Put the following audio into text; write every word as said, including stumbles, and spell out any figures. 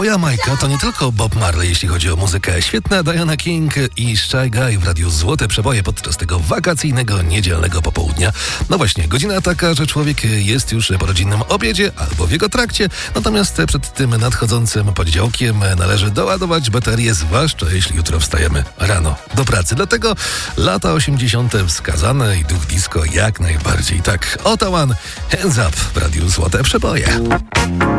Jamajka to nie tylko Bob Marley, jeśli chodzi o muzykę. Świetna Diana King i Shy Guy w radiu Złote Przeboje podczas tego wakacyjnego, niedzielnego popołudnia. No właśnie, godzina taka, że człowiek jest już po rodzinnym obiedzie albo w jego trakcie, natomiast przed tym nadchodzącym poniedziałkiem należy doładować baterię, zwłaszcza jeśli jutro wstajemy rano do pracy. Dlatego lata osiemdziesiąte wskazane i duch disco jak najbardziej. Tak, Otawan, Hands Up w radiu Złote Przeboje.